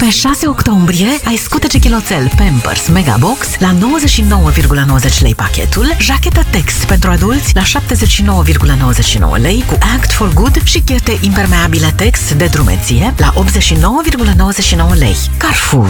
Pe 6 octombrie ai scutece chiloțel Pampers Megabox la 99,90 lei pachetul, jachetă text pentru adulți la 79,99 lei cu Act for Good și chete impermeabile text de drumeție la 89,99 lei. Carrefour.